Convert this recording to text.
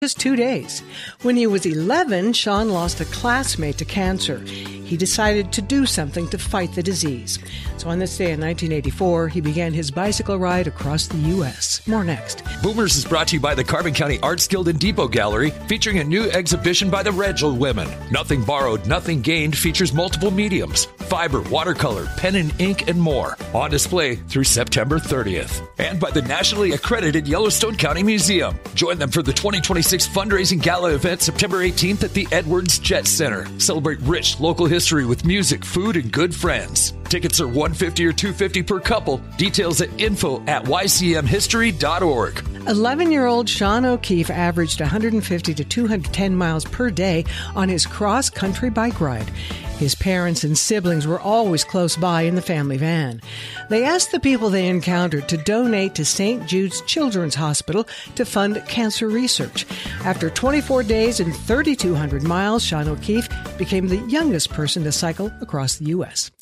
just 2 days. When he was 11, Sean lost a classmate to cancer. He decided to do something to fight the disease. So on this day in 1984, he began his bicycle ride across the U.S. More next. Boomers is brought to you by the Carbon County Arts Guild and Depot Gallery, featuring a new exhibition by the Regel Women. Nothing Borrowed, Nothing Gained features multiple mediums, fiber, watercolor, pen and ink, and more. On display through September 30th. And by the nationally accredited Yellowstone County Museum. Join them for the 2026 fundraising gala event September 18th at the Edwards Jet Center. Celebrate rich local history with music, food, and good friends. Tickets are $150 or $250 per couple. Details at info@ycmhistory.org. 11-year-old Sean O'Keefe averaged 150 to 210 miles per day on his cross-country bike ride. His parents and siblings were always close by in the family van. They asked the people they encountered to donate to St. Jude's Children's Hospital to fund cancer research. After 24 days and 3,200 miles, Sean O'Keefe became the youngest person to cycle across the U.S.